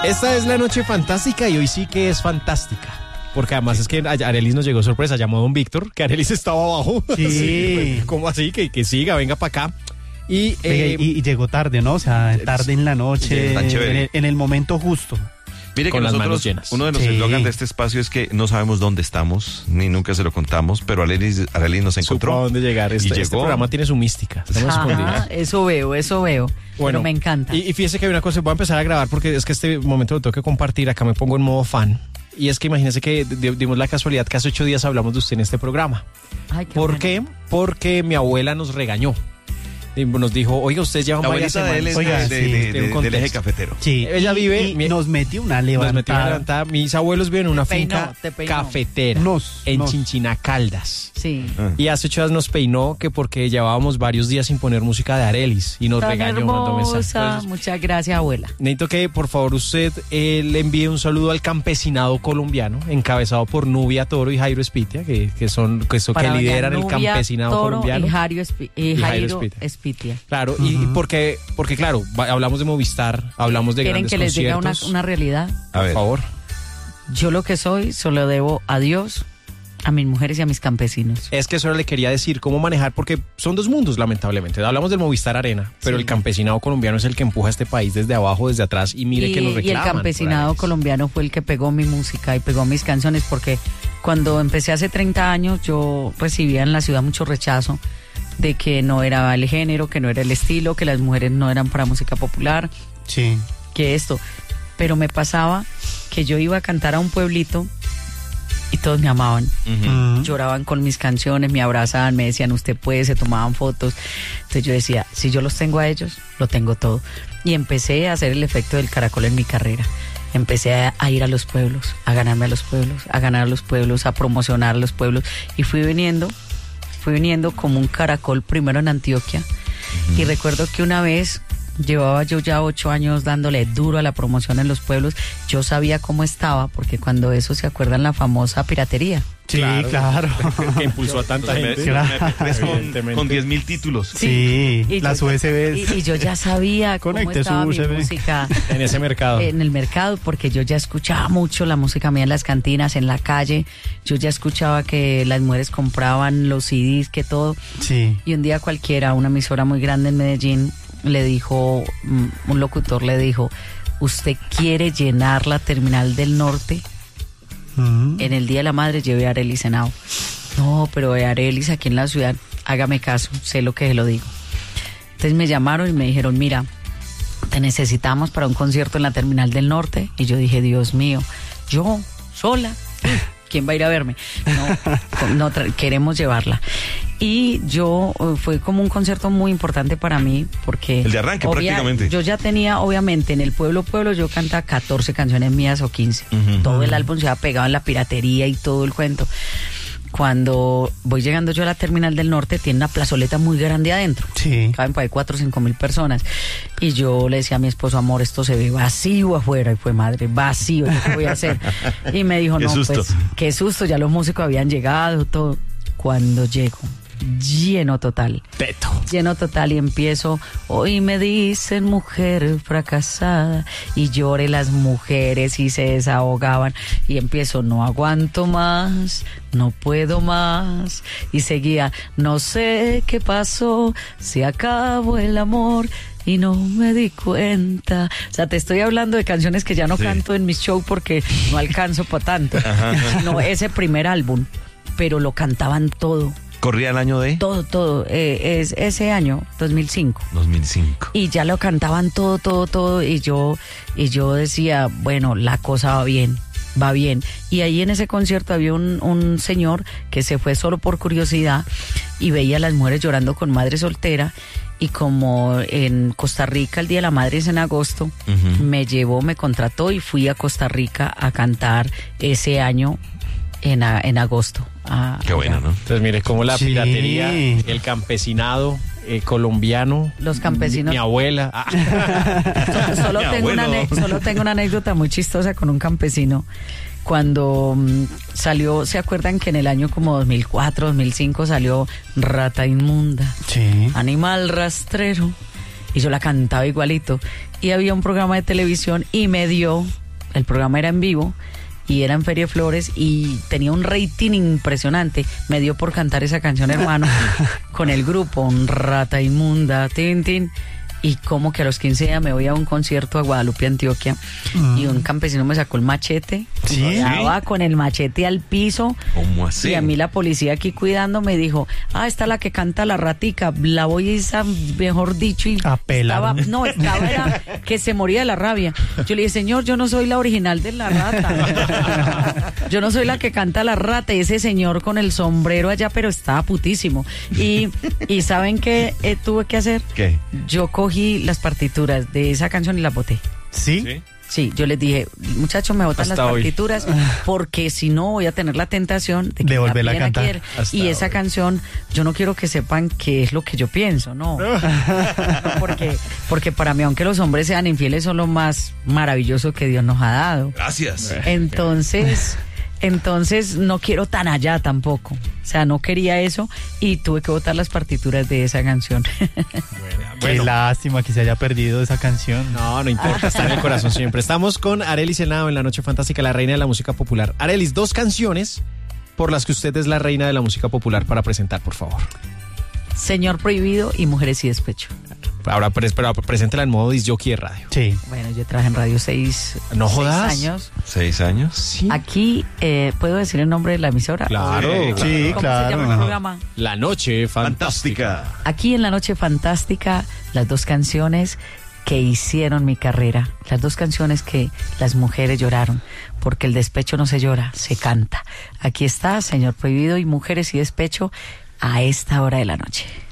Esta es la noche fantástica y hoy sí que es fantástica. Porque además es que Arelis nos llegó sorpresa, llamó a don Víctor, que Arelis estaba abajo. Sí. Sí, ¿cómo así? Que siga, venga para acá. Y llegó tarde, ¿no? O sea, tarde en la noche, en el momento justo. Mire que con las nosotros, manos llenas. uno de los eslogans de este espacio es que no sabemos dónde estamos, ni nunca se lo contamos, pero Arelis nos encontró. Supo a dónde llegar. Este programa tiene su mística. Estamos escondidos. Eso veo. Bueno, pero me encanta. Y fíjese que hay una cosa, voy a empezar a grabar porque es que este momento lo tengo que compartir. Acá me pongo en modo fan. Y es que imagínense que dimos la casualidad que hace 8 días hablamos de usted en este programa. Ay, ¿Por qué? Porque mi abuela nos regañó. Y nos dijo, oiga, ustedes llevan varias semanas. La abuelita de él es del eje cafetero. Sí. Ella vive... Y nos metió una levantada. Mis abuelos viven en una Te finca peinó. cafetera en Chinchina Caldas. Sí. Y hace 8 días nos peinó que porque llevábamos varios días sin poner música de Arelis y nos Tan regañó. Mandó mensaje. hermosa. Muchas gracias, abuela. Necesito que por favor usted le envíe un saludo al campesinado colombiano encabezado por Nubia Toro y Jairo Espitia, que lideran el campesinado Toro colombiano. Y Jairo Espitia. Claro, y porque claro, hablamos de Movistar, hablamos de ¿Quieren grandes que les diga conciertos. una realidad? Por favor. Yo lo que soy, solo debo a Dios, a mis mujeres y a mis campesinos. Es que eso le quería decir, cómo manejar, porque son dos mundos, lamentablemente. Hablamos del Movistar Arena, pero el campesinado colombiano es el que empuja a este país desde abajo, desde atrás, y mire que nos reclaman. Y el campesinado colombiano fue el que pegó mi música y pegó mis canciones, porque cuando empecé hace 30 años, yo recibía en la ciudad mucho rechazo de que no era el género, que no era el estilo, que las mujeres no eran para música popular, sí, que esto. Pero me pasaba que yo iba a cantar a un pueblito y todos me amaban. Lloraban con mis canciones, me abrazaban, me decían usted puede, se tomaban fotos. Entonces yo decía, si yo los tengo a ellos, lo tengo todo. Y empecé a hacer el efecto del caracol en mi carrera. Empecé a ir a los pueblos, a ganarme a los pueblos, a ganar a los pueblos, a promocionar a los pueblos. Y fui viniendo como un caracol primero en Antioquia. Y recuerdo que una vez llevaba yo ya 8 años dándole duro a la promoción en los pueblos. Yo sabía cómo estaba, porque cuando eso se acuerdan la famosa piratería. Sí, claro. Que impulsó a tanta gente. Con 10.000 títulos. Sí, las USBs. Y yo ya sabía cómo estaba mi música en ese mercado. En el mercado, porque yo ya escuchaba mucho la música mía en las cantinas, en la calle. Yo ya escuchaba que las mujeres compraban los CDs, que todo. Sí. Y un día cualquiera, una emisora muy grande en Medellín, le dijo, un locutor le dijo, ¿usted quiere llenar la terminal del norte? En el Día de la Madre llevé a Arelis Henao. No, pero Arelis aquí en la ciudad, hágame caso, sé lo que se lo digo. Entonces me llamaron y me dijeron, mira, te necesitamos para un concierto en la terminal del norte. Y yo dije, Dios mío, yo sola, ¿quién va a ir a verme? No, queremos llevarla. Y fue como un concierto muy importante para mí, porque... El de arranque prácticamente. Yo ya tenía, obviamente, en el pueblo, yo cantaba 14 canciones mías o 15. Todo el álbum se había pegado en la piratería y todo el cuento. Cuando voy llegando yo a la terminal del norte, tiene una plazoleta muy grande adentro. Sí. Caben para ahí 4 o 5 mil personas. Y yo le decía a mi esposo, amor, esto se ve vacío afuera. Y fue, madre, vacío, ¿yo qué voy a hacer? Y me dijo, pues, qué susto, ya los músicos habían llegado, todo. Cuando llego, lleno total. Lleno total, y empiezo, hoy me dicen mujer fracasada, y lloré las mujeres y se desahogaban, y empiezo, no aguanto más, no puedo más, y seguía, no sé qué pasó, se acabó el amor y no me di cuenta. O sea, te estoy hablando de canciones que ya no canto en mis shows porque no alcanzo para tanto. No, ese primer álbum, pero lo cantaban todo. ¿Corría el año de? Todo. Es ese año, 2005. 2005. Y ya lo cantaban todo. Y yo decía, bueno, la cosa va bien. Y ahí en ese concierto había un señor que se fue solo por curiosidad y veía a las mujeres llorando con madre soltera. Y como en Costa Rica el Día de la Madre es en agosto, me contrató y fui a Costa Rica a cantar ese año en agosto. Qué bueno, ¿no? Entonces mire cómo la piratería, el campesinado colombiano, los campesinos, mi abuela. Solo tengo una anécdota muy chistosa con un campesino. Cuando salió, ¿se acuerdan que en el año como 2004, 2005 salió Rata Inmunda? Sí. Animal rastrero. y yo la cantaba igualito. Y había un programa de televisión y el programa era en vivo y era en Feria de Flores y tenía un rating impresionante. Me dio por cantar esa canción, hermano, con el grupo Un Rata Inmunda, tin, tin. Y como que a los 15 días me voy a un concierto a Guadalupe, Antioquia, y un campesino me sacó el machete. ¿Sí? Estaba con el machete al piso. ¿Cómo así? Y a mí la policía aquí cuidando me dijo, esta es la que canta la ratica, la voy a mejor dicho, y estaba era que se moría de la rabia. Yo le dije, señor, yo no soy la original de la rata. Yo no soy la que canta la rata. Y ese señor con el sombrero allá, pero estaba putísimo. Y ¿saben qué tuve que hacer? ¿Qué? Yo cogí las partituras de esa canción y las boté. ¿Sí? Sí, yo les dije, muchachos, me botan las partituras porque si no voy a tener la tentación de que volverla a cantar. Y esa canción, yo no quiero que sepan qué es lo que yo pienso, no. porque para mí, aunque los hombres sean infieles, son lo más maravilloso que Dios nos ha dado. Gracias. Entonces no quiero tan allá tampoco. O sea, no quería eso y tuve que botar las partituras de esa canción. Qué lástima que se haya perdido esa canción. No importa, está en el corazón siempre. Estamos con Arelis Henao en La Noche Fantástica, la reina de la música popular. Arelis, 2 canciones por las que usted es la reina de la música popular para presentar, por favor. Señor Prohibido y Mujeres y Despecho. Ahora, pero preséntela en modo disc-jockey de radio. Sí. Bueno, yo trabajé en radio 6 años. 6 años. Sí. Aquí, ¿puedo decir el nombre de la emisora? Claro. Sí, ¿Cómo claro. se llama el programa? La Noche Fantástica. Aquí en La Noche Fantástica, las 2 canciones que hicieron mi carrera. Las 2 canciones que las mujeres lloraron. Porque el despecho no se llora, se canta. Aquí está, Señor Prohibido y Mujeres y Despecho a esta hora de la noche.